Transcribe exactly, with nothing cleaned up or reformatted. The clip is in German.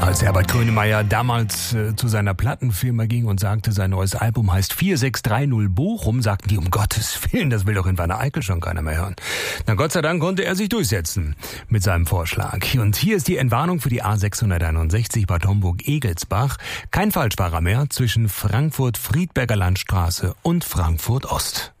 Als Herbert Grönemeyer damals äh, zu seiner Plattenfirma ging und sagte, sein neues Album heißt vier sechs drei null Bochum, sagten die, um Gottes Willen, das will doch in Wanne Eickel schon keiner mehr hören. Na Gott sei Dank konnte er sich durchsetzen mit seinem Vorschlag. Und hier ist die Entwarnung für die A sechshunderteinundsechzig Bad Homburg-Egelsbach. Kein Falschfahrer mehr zwischen Frankfurt-Friedberger Landstraße und Frankfurt-Ost.